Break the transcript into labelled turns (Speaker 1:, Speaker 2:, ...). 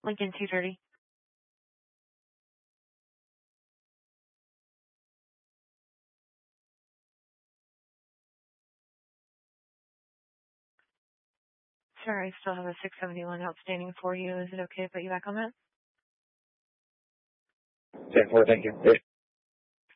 Speaker 1: Lincoln 230. Sir, I still have a 671 outstanding for you. Is it okay to put you back on that?
Speaker 2: 10-4, thank you.